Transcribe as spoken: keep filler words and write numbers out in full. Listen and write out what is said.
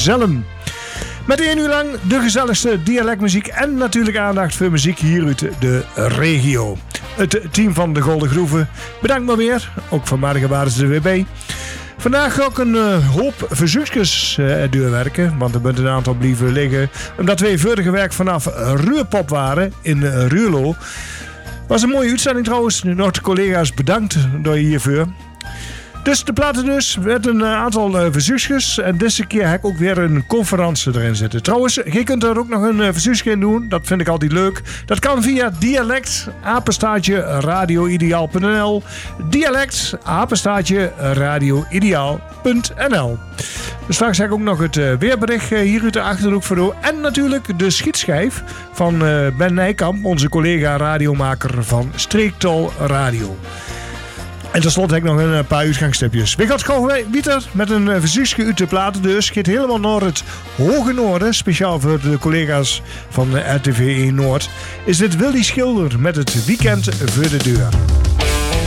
Zelm. Met één uur lang de gezelligste dialectmuziek en natuurlijk aandacht voor muziek hier uit de regio. Het team van de Golden Groeven bedankt maar weer. Ook vanmorgen waren ze er weer bij. Vandaag ook een uh, hoop verzoekjes uh, doorwerken, want er bent een aantal blijven liggen. Omdat wij vorige week vanaf Ruurpop waren in uh, Ruurlo. Was een mooie uitzending trouwens. Nog de collega's bedankt door je hiervoor. Dus de platen dus met een aantal uh, verzoekjes. En deze keer heb ik ook weer een conferentie erin zitten. Trouwens, je kunt er ook nog een uh, verzoekje in doen. Dat vind ik altijd leuk. Dat kan via dialect, apenstaartje, radioideaal punt n l. Dialect, apenstaartje, radioideaal punt n l. Straks heb ik ook nog het uh, weerbericht uh, hier uit de Achterhoek voor jou. En natuurlijk de schietschijf van uh, Ben Nijkamp, onze collega radiomaker van Streektal Radio. En tenslotte heb ik nog een paar uitgangstipjes. We gaan het gewoon weer met een verzoekje uit de platen. Dus gaat helemaal naar het hoge noorden. Speciaal voor de collega's van R T V één Noord. Is dit Willy Schilder met het weekend voor de deur.